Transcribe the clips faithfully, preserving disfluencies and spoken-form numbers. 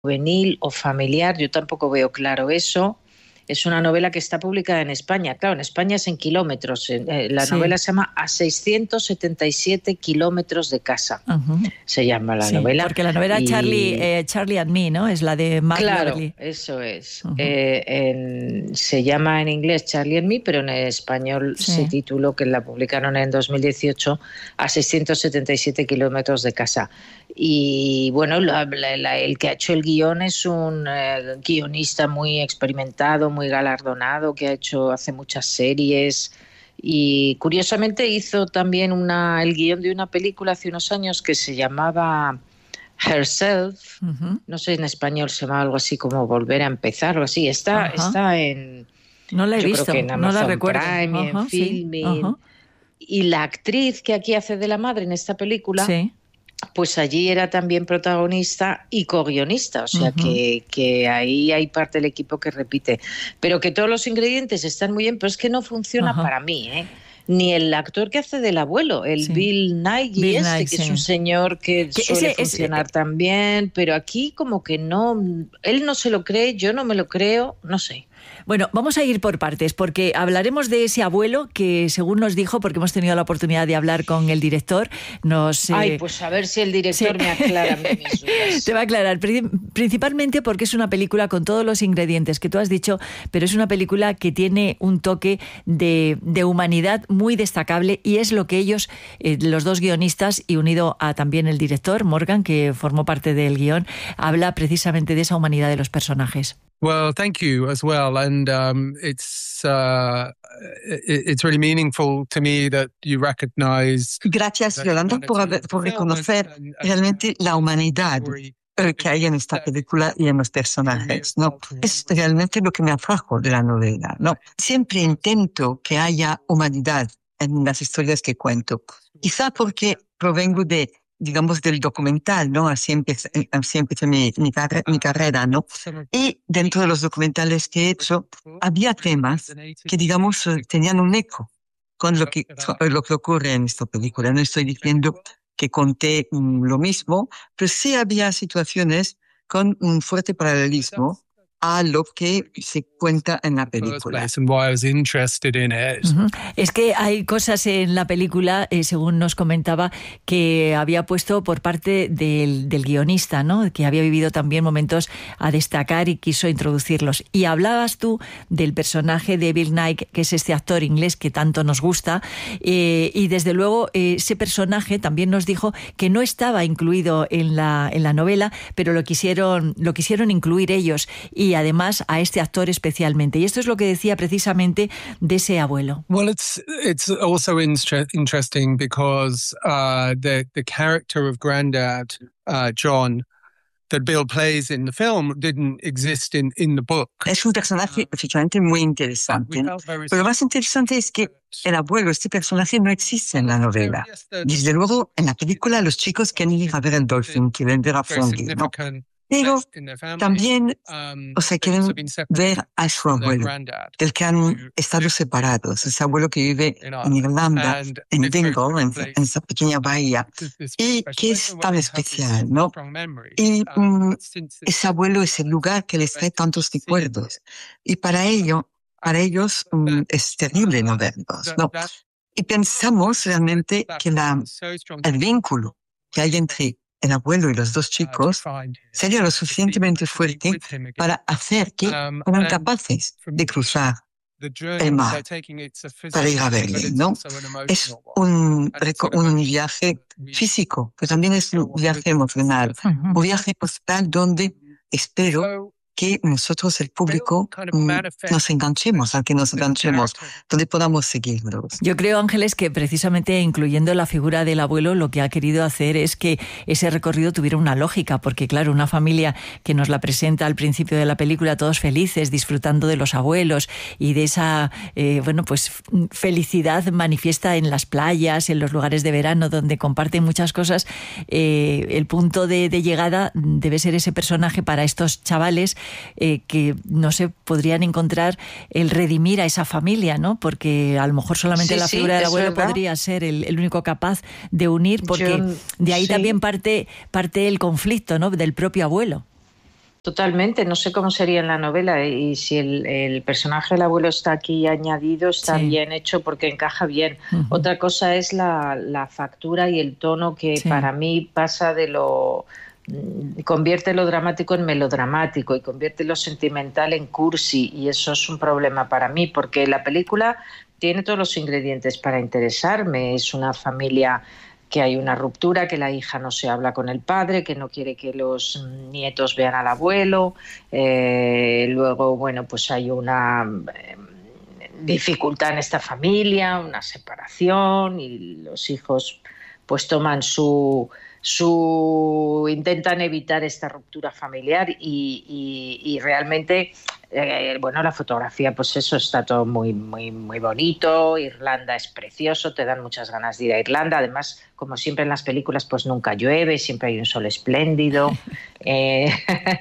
juvenil o familiar, yo tampoco veo claro eso. Es una novela que está publicada en España. Claro, en España es en kilómetros. Eh, la Sí. novela se llama A seiscientos setenta y siete kilómetros de casa. Ujú. Se llama la Sí, novela. porque la novela Charlie, Y eh, Charlie and Me, ¿no? Es la de Mark claro, Laverty. eso es. Ujú. Eh, en- se llama en inglés Charlie and Me, pero en español se Sí. tituló, que la publicaron en dos mil dieciocho, A seiscientos setenta y siete kilómetros de casa. Y bueno, la- la- la- el que ha hecho el guión es un eh, guionista muy experimentado, muy galardonado, que ha hecho hace muchas series. Y curiosamente hizo también una, el guión de una película hace unos años que se llamaba Herself. Ujú. No sé, en español se llama algo así como Volver a empezar o así. Está, Ajá. está en, No la he yo creo que visto, en no la Amazon recuerdo. Prime y en Ajá, sí. Filmin. Ajá. Y la actriz que aquí hace de la madre en esta película, Sí. pues allí era también protagonista y co-guionista, o sea Ujú. que, que ahí hay parte del equipo que repite. Pero que todos los ingredientes están muy bien, pero es que no funciona Ajá. para mí, ¿eh? Ni el actor que hace del abuelo, el Sí. Bill Nighy Bill este, Nighy, que es sí. un señor que Que suele ese es, eh, funcionar tan bien, pero aquí como que no, él no se lo cree, yo no me lo creo, no sé. Bueno, vamos a ir por partes, porque hablaremos de ese abuelo que, según nos dijo, porque hemos tenido la oportunidad de hablar con el director, nos... eh, Ay, pues a ver si el director sí. me aclara a mí mis dudas. Te va a aclarar, pri- principalmente porque es una película con todos los ingredientes que tú has dicho, pero es una película que tiene un toque de, de humanidad muy destacable y es lo que ellos, eh, los dos guionistas y unido a también el director, Morgan, que formó parte del guión, habla precisamente de esa humanidad de los personajes. Well, thank you as well, and um, it's uh, it, it's really meaningful to me that you recognize. Gracias, Yolanda, por, haber- por reconocer realmente la humanidad eh, que hay en esta película y en los personajes, ¿no? Es realmente lo que me atrajo de la novela, ¿no? Siempre intento que haya humanidad en las historias que cuento. Quizá porque provengo de, digamos, del documental, ¿no? Así empecé, así empecé mi, mi, carre- mi carrera, ¿no? Y dentro de los documentales que he hecho, había temas que, digamos, eh, tenían un eco con lo que, lo que ocurre en esta película. No estoy diciendo que conté mm, lo mismo, pero sí había situaciones con un fuerte paralelismo a lo que se cuenta en la película. And why I was interested in it. Ujú. Es que hay cosas en la película, eh, según nos comentaba, que había puesto por parte del, del guionista, ¿no? Que había vivido también momentos a destacar y quiso introducirlos. Y hablabas tú del personaje de Bill Nighy, que es este actor inglés que tanto nos gusta, eh, y desde luego eh, ese personaje también nos dijo que no estaba incluido en la, en la novela, pero lo quisieron, lo quisieron incluir ellos, y además a este actor especialmente. Y esto es lo que decía precisamente de ese abuelo. Well, it's it's also inter- interesting because uh, the the character of Grandad uh, John that Bill plays in the film didn't exist in, in the book. Es un personaje efectivamente muy interesante, ¿no? Pero lo más interesante es que el abuelo, este personaje, no existe en la novela. Desde luego, en la película, los chicos quieren ir a ver el Dolphin, quieren ver a Funky, ¿no? Pero también, o sea, quieren ver a su abuelo, del que han estado separados, ese abuelo que vive en Irlanda, en Dingle, en, en esa pequeña bahía, y que es tan especial, ¿no? Y mm, ese abuelo es el lugar que les trae tantos recuerdos, y para ello, para ellos mm, es terrible no verlos, ¿no? Y pensamos realmente que la, el vínculo que hay entre el abuelo y los dos chicos sería lo suficientemente fuerte para hacer que fueran capaces de cruzar el mar para ir a verle, ¿no? Es un, un viaje físico, pero también es un viaje emocional, un viaje postal donde espero que nosotros, el público, nos enganchemos, al que nos enganchemos, donde podamos seguirlos. Yo creo, Ángeles, que precisamente incluyendo la figura del abuelo, lo que ha querido hacer es que ese recorrido tuviera una lógica, porque claro, una familia que nos la presenta al principio de la película, todos felices, disfrutando de los abuelos y de esa, eh, bueno, pues felicidad manifiesta en las playas, en los lugares de verano, donde comparten muchas cosas, eh, el punto de, de llegada debe ser ese personaje para estos chavales Eh, que, no sé, podrían encontrar el redimir a esa familia, ¿no? Porque a lo mejor solamente Sí, la sí, figura del es abuelo verdad. podría ser el, el único capaz de unir, porque Yo- de ahí sí. también parte, parte el conflicto, ¿no? Del propio abuelo. Totalmente, no sé cómo sería en la novela y si el, el personaje del abuelo está aquí añadido, está sí. bien hecho porque encaja bien. Uh-huh. Otra cosa es la, la factura y el tono que sí. para mí pasa de lo... convierte lo dramático en melodramático y convierte lo sentimental en cursi, y eso es un problema para mí porque la película tiene todos los ingredientes para interesarme. Es una familia que hay una ruptura, que la hija no se habla con el padre, que no quiere que los nietos vean al abuelo. Eh, luego, bueno, pues hay una eh, dificultad en esta familia, una separación, y los hijos pues toman su... su intentan evitar esta ruptura familiar y, y, y realmente eh, bueno, la fotografía, pues eso, está todo muy muy muy bonito. Irlanda es precioso, te dan muchas ganas de ir a Irlanda. Además, como siempre en las películas, pues nunca llueve, siempre hay un sol espléndido. eh,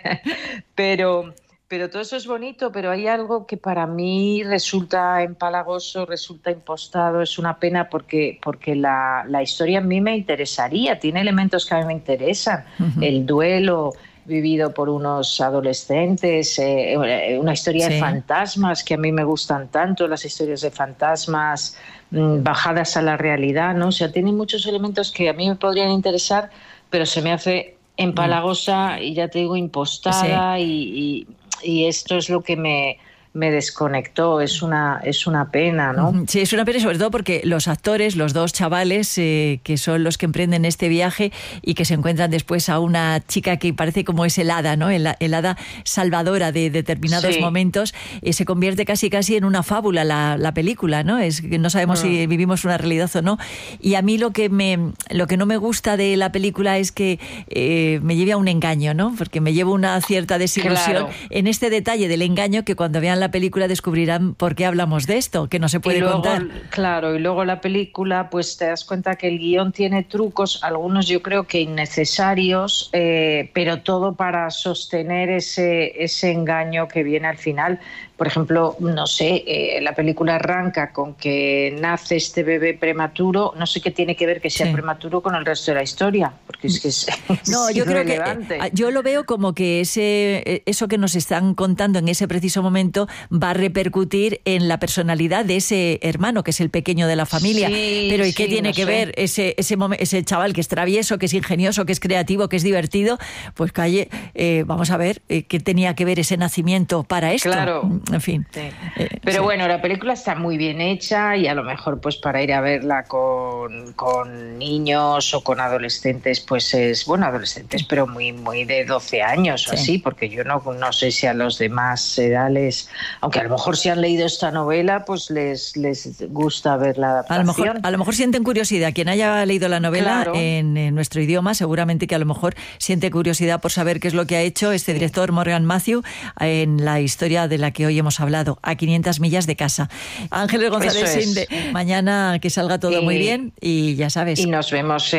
pero Pero todo eso es bonito, pero hay algo que para mí resulta empalagoso, resulta impostado. Es una pena porque, porque la, la historia a mí me interesaría, tiene elementos que a mí me interesan. Uh-huh. El duelo vivido por unos adolescentes, eh, una historia sí. de fantasmas que a mí me gustan tanto, las historias de fantasmas mmm, bajadas a la realidad, ¿no? O sea, tiene muchos elementos que a mí me podrían interesar, pero se me hace empalagosa uh-huh. y ya te digo, impostada sí. y... y y esto es lo que me, me desconectó. Es una, es una pena, ¿no? Sí, es una pena, sobre todo porque los actores, los dos chavales eh, que son los que emprenden este viaje y que se encuentran después a una chica que parece como es el hada, ¿no? El, el hada salvadora de determinados sí. momentos, eh, se convierte casi casi en una fábula la, la película, ¿no? Es que no sabemos mm. si vivimos una realidad o no. Y a mí lo que me lo que no me gusta de la película es que eh, me lleve a un engaño, ¿no? Porque me llevo una cierta desilusión claro. en este detalle del engaño, que cuando vean la película descubrirán por qué hablamos de esto, que no se puede y luego, contar. Claro, y luego la película, pues te das cuenta que el guión tiene trucos, algunos yo creo que innecesarios, eh, pero todo para sostener ese, ese engaño que viene al final. Por ejemplo, no sé, eh, la película arranca con que nace este bebé prematuro. No sé qué tiene que ver que sea sí. prematuro con el resto de la historia, porque es que es, no, es yo creo que eh, yo lo veo como que ese eso que nos están contando en ese preciso momento va a repercutir en la personalidad de ese hermano, que es el pequeño de la familia. Sí, pero ¿y qué sí, tiene no que sé. ver ese ese ese chaval que es travieso, que es ingenioso, que es creativo, que es divertido? Pues calle, eh, vamos a ver eh, qué tenía que ver ese nacimiento para esto. Claro. En fin. Sí. Eh, Pero sí. bueno, la película está muy bien hecha y a lo mejor pues para ir a verla con, con niños o con adolescentes, pues es, bueno, adolescentes, pero muy muy de doce años o sí. así, porque yo no, no sé si a los demás edades, aunque a lo mejor si han leído esta novela, pues les, les gusta ver la adaptación. A lo mejor, a lo mejor sienten curiosidad. Quien haya leído la novela claro. en, en nuestro idioma, seguramente que a lo mejor siente curiosidad por saber qué es lo que ha hecho este director Morgan Matthew en la historia de la que hoy hemos hablado, A quinientas millas de casa. Ángeles González Sinde, mañana que salga todo y, muy bien y ya sabes. Y nos vemos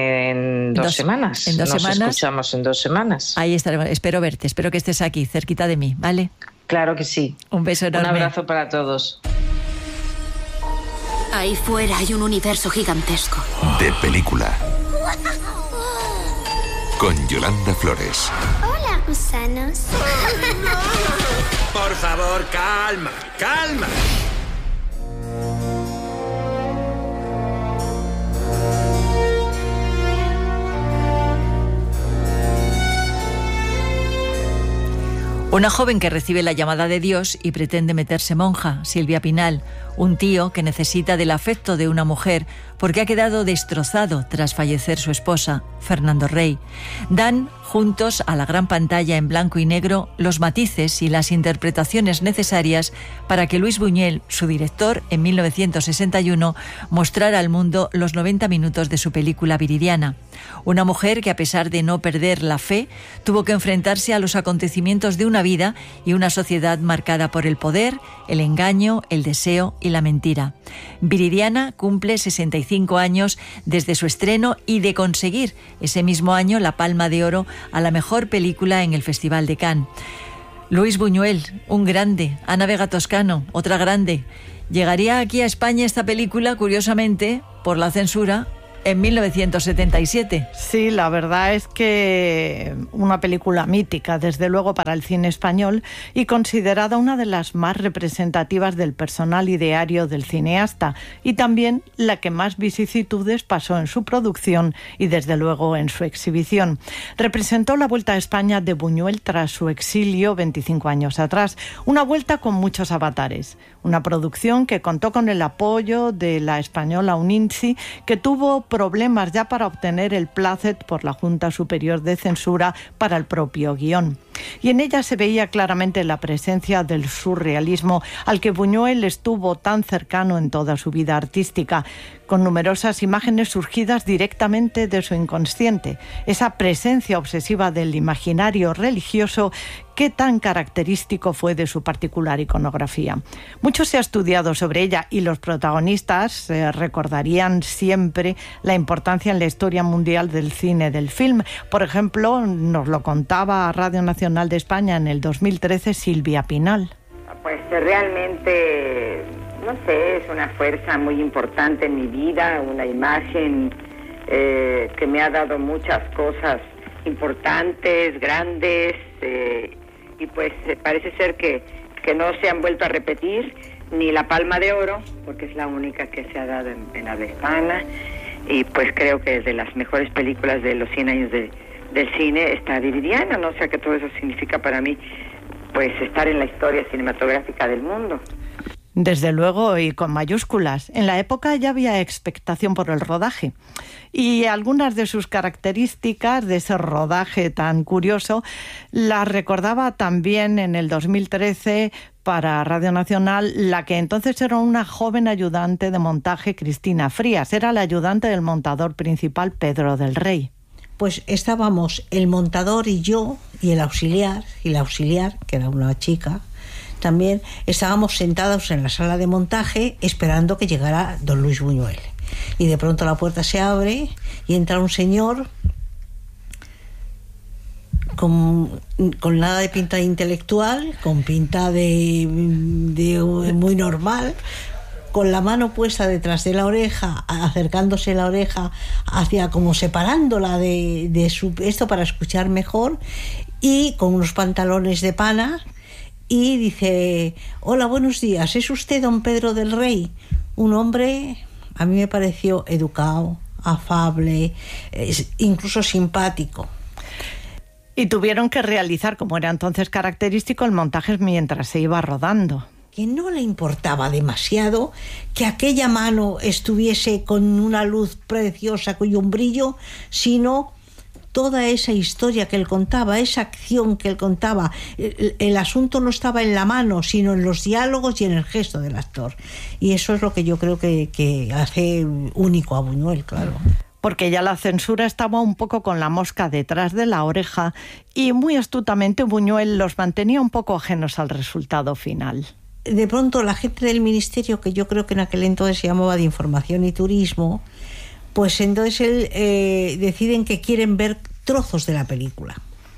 en dos, dos semanas. En dos nos semanas. escuchamos en dos semanas. Ahí estaremos. Espero verte, espero que estés aquí, cerquita de mí, ¿vale? Claro que sí. Un beso enorme. Un abrazo para todos. Ahí fuera hay un universo gigantesco. De película. Con Yolanda Flores. Hola, gusanos. Por favor, calma, calma. Una joven que recibe la llamada de Dios y pretende meterse monja, Silvia Pinal. Un tío que necesita del afecto de una mujer porque ha quedado destrozado tras fallecer su esposa, Fernando Rey. Dan juntos a la gran pantalla en blanco y negro los matices y las interpretaciones necesarias para que Luis Buñuel, su director, en mil novecientos sesenta y uno, mostrara al mundo los noventa minutos de su película Viridiana. Una mujer que, a pesar de no perder la fe, tuvo que enfrentarse a los acontecimientos de una vida y una sociedad marcada por el poder, el engaño, el deseo y la mentira. Viridiana cumple sesenta y cinco años desde su estreno y de conseguir ese mismo año la Palma de Oro a la mejor película en el Festival de Cannes. Luis Buñuel, un grande. Ana Vega Toscano, otra grande. Llegaría aquí a España esta película, curiosamente, por la censura, en mil novecientos setenta y siete. Sí, la verdad es que una película mítica, desde luego, para el cine español y considerada una de las más representativas del personal ideario del cineasta y también la que más vicisitudes pasó en su producción y desde luego en su exhibición. Representó la vuelta a España de Buñuel tras su exilio veinticinco años atrás, una vuelta con muchos avatares, una producción que contó con el apoyo de la española Uninsi, que tuvo problemas ya para obtener el plácet por la Junta Superior de Censura para el propio guión. Y en ella se veía claramente la presencia del surrealismo al que Buñuel estuvo tan cercano en toda su vida artística, con numerosas imágenes surgidas directamente de su inconsciente, esa presencia obsesiva del imaginario religioso que tan característico fue de su particular iconografía. Mucho se ha estudiado sobre ella y los protagonistas eh, recordarían siempre la importancia en la historia mundial del cine, del film. Por ejemplo, nos lo contaba a Radio Nacional de España en el dos mil trece Silvia Pinal. Pues realmente, no sé, es una fuerza muy importante en mi vida, una imagen eh, que me ha dado muchas cosas importantes, grandes, eh, y pues eh, parece ser que, que no se han vuelto a repetir, ni la Palma de Oro, porque es la única que se ha dado en, en habla hispana, y pues creo que es de las mejores películas de los cien años de, del cine está Viridiana, ¿no? O sea que todo eso significa para mí pues estar en la historia cinematográfica del mundo. Desde luego, y con mayúsculas. En la época ya había expectación por el rodaje. Y algunas de sus características de ese rodaje tan curioso las recordaba también en el dos mil trece para Radio Nacional la que entonces era una joven ayudante de montaje, Cristina Frías. Era la ayudante del montador principal, Pedro del Rey. Pues estábamos el montador y yo, y el auxiliar, y la auxiliar, que era una chica, también estábamos sentados en la sala de montaje esperando que llegara don Luis Buñuel. Y de pronto la puerta se abre y entra un señor con, con nada de pinta intelectual, con pinta de, de muy normal, con la mano puesta detrás de la oreja, acercándose la oreja hacia, como separándola de, de su, esto para escuchar mejor, y con unos pantalones de pana, y dice: hola, buenos días, ¿es usted don Pedro del Rey? Un hombre, a mí me pareció educado, afable, incluso simpático. Y tuvieron que realizar, como era entonces característico, el montaje mientras se iba rodando. Que no le importaba demasiado que aquella mano estuviese con una luz preciosa y un brillo, sino toda esa historia que él contaba, esa acción que él contaba. El, el asunto no estaba en la mano, sino en los diálogos y en el gesto del actor. Y eso es lo que yo creo que, que hace único a Buñuel, claro. Porque ya la censura estaba un poco con la mosca detrás de la oreja y muy astutamente Buñuel los mantenía un poco ajenos al resultado final. De pronto la gente del ministerio, que yo creo que en aquel entonces se llamaba de Información y Turismo, pues entonces él, eh, deciden que quieren ver trozos de la película.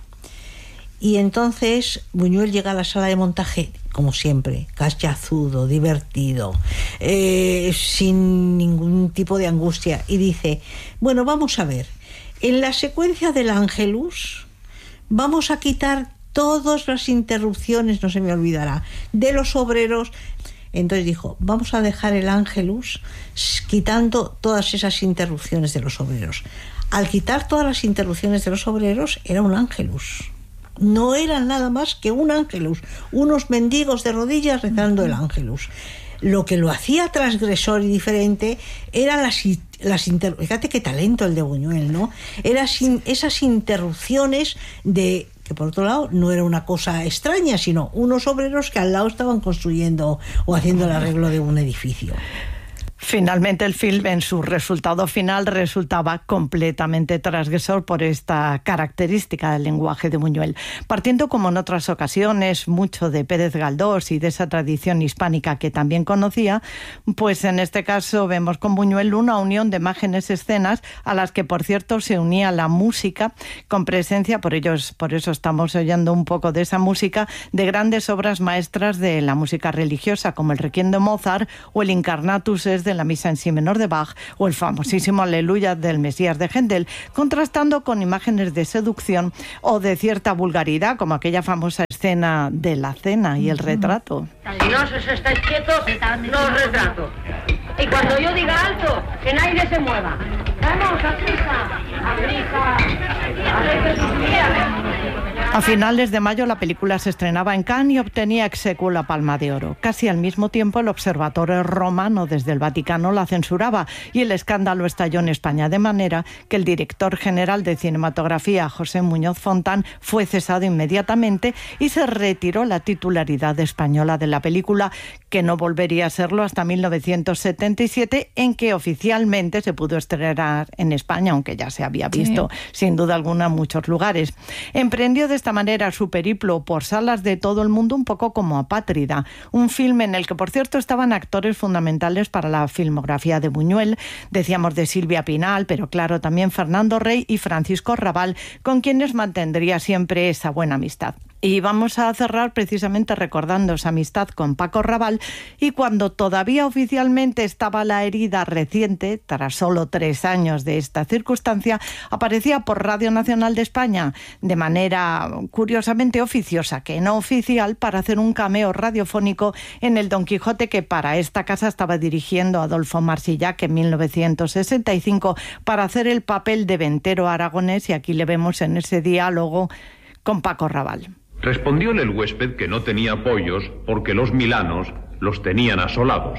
Y entonces Buñuel llega a la sala de montaje, como siempre, cachazudo, divertido, eh, sin ningún tipo de angustia, y dice: bueno, vamos a ver, en la secuencia del Ángelus vamos a quitar todas las interrupciones, no se me olvidará, de los obreros. Entonces dijo: vamos a dejar el Ángelus quitando todas esas interrupciones de los obreros. Al quitar todas las interrupciones de los obreros, era un Ángelus. No eran nada más que un Ángelus, unos mendigos de rodillas rezando el Ángelus. Lo que lo hacía transgresor y diferente eran las, las inter... Fíjate qué talento el de Buñuel, ¿no? Eran esas interrupciones de... que por otro lado no era una cosa extraña, sino unos obreros que al lado estaban construyendo o haciendo el arreglo de un edificio. Finalmente el film en su resultado final resultaba completamente transgresor por esta característica del lenguaje de Buñuel. Partiendo, como en otras ocasiones, mucho de Pérez Galdós y de esa tradición hispánica que también conocía, pues en este caso vemos con Buñuel una unión de imágenes, escenas, a las que por cierto se unía la música con presencia, por ellos, por eso estamos oyendo un poco de esa música, de grandes obras maestras de la música religiosa como el Requiem de Mozart o el Incarnatus es de la Misa en Si menor de Bach o el famosísimo Aleluya del Mesías de Händel, contrastando con imágenes de seducción o de cierta vulgaridad, como aquella famosa escena de la cena y el retrato. Si no os estáis quietos, no os retrato. Y cuando yo diga alto, que nadie se mueva. ¡Vamos, a prisa! ¡A prisa! ¡A ver que sus A finales de mayo la película se estrenaba en Cannes y obtenía ex aequo la Palma de Oro. Casi al mismo tiempo el Observatorio Romano desde el Vaticano la censuraba y el escándalo estalló en España, de manera que el director general de cinematografía, José Muñoz Fontán, fue cesado inmediatamente y se retiró la titularidad española de la película, que no volvería a serlo hasta mil novecientos setenta y siete, en que oficialmente se pudo estrenar en España, aunque ya se había visto sí. sin duda alguna en muchos lugares. Emprendió de esta manera su periplo por salas de todo el mundo un poco como Apátrida, un filme en el que, por cierto, estaban actores fundamentales para la filmografía de Buñuel, decíamos de Silvia Pinal, pero claro, también Fernando Rey y Francisco Rabal, con quienes mantendría siempre esa buena amistad. Y vamos a cerrar precisamente recordando esa amistad con Paco Rabal, y cuando todavía oficialmente estaba la herida reciente, tras solo tres años de esta circunstancia, aparecía por Radio Nacional de España de manera curiosamente oficiosa, que no oficial, para hacer un cameo radiofónico en el Don Quijote que para esta casa estaba dirigiendo Adolfo Marsillac en mil novecientos sesenta y cinco para hacer el papel de ventero aragonés, y aquí le vemos en ese diálogo con Paco Rabal. Respondióle el huésped que no tenía pollos porque los milanos los tenían asolados.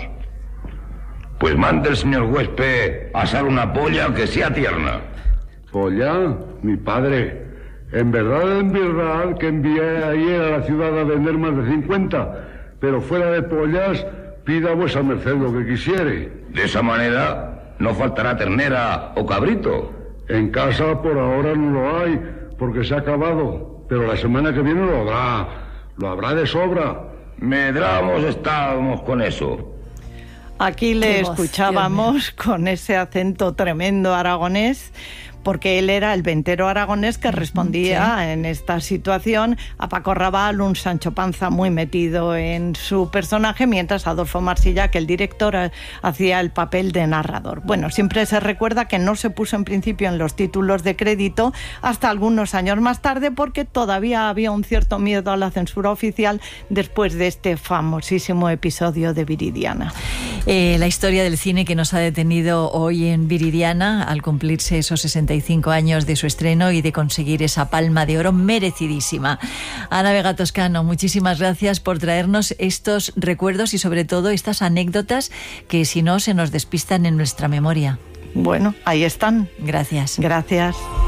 Pues mande el señor huésped a asar una polla que sea tierna. ¿Polla? Mi padre. En verdad, en verdad que envié ayer a la ciudad a vender más de cincuenta, pero fuera de pollas, pida vuesa merced lo que quisiere. De esa manera no faltará ternera o cabrito. En casa por ahora no lo hay, porque se ha acabado. Pero la semana que viene lo habrá, lo habrá de sobra. Medramos estábamos con eso. Aquí le escuchábamos con ese acento tremendo aragonés, porque él era el ventero aragonés que respondía sí. en esta situación a Paco Rabal, un Sancho Panza muy metido en su personaje, mientras Adolfo Marsillac, el director, hacía el papel de narrador. Bueno, siempre se recuerda que no se puso en principio en los títulos de crédito hasta algunos años más tarde, porque todavía había un cierto miedo a la censura oficial después de este famosísimo episodio de Viridiana. Eh, la historia del cine que nos ha detenido hoy en Viridiana al cumplirse esos sesenta y cinco años de su estreno y de conseguir esa Palma de Oro merecidísima. Ana Vega Toscano, muchísimas gracias por traernos estos recuerdos y sobre todo estas anécdotas que si no se nos despistan en nuestra memoria. Bueno, ahí están. Gracias. Gracias.